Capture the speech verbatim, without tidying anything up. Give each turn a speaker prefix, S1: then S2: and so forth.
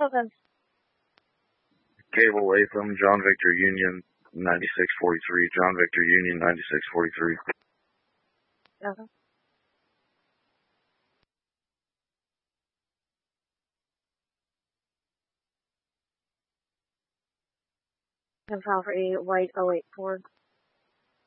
S1: seven.
S2: Cable Latham, John Victor Union, ninety-six forty-three. John Victor Union, ninety-six forty-three.
S1: Okay. And file for a white oh eight Ford.